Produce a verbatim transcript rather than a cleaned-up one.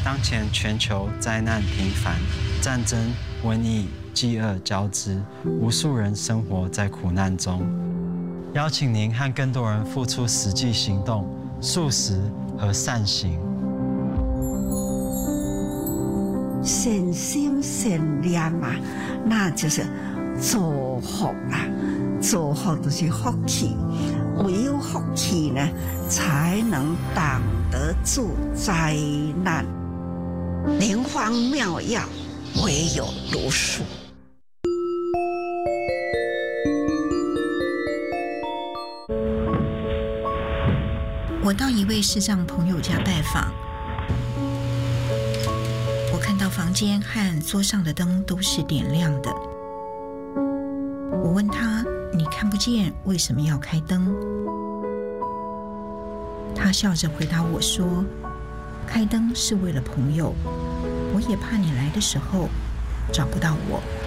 当前全球灾难频繁，战争、瘟疫、饥饿交织，无数人生活在苦难中。邀请您和更多人付出实际行动，素食和善行。 善心善念啊，那就是祝福啦。祝福就是福气，唯有福气呢，才能挡得住灾难。灵方妙药，唯有如是。 我到一位视障朋友家拜访，我看到房间和桌上的灯都是点亮的。我问他：“你看不见，为什么要开灯？”他笑着回答我说：“开灯是为了朋友，我也怕你来的时候找不到我。”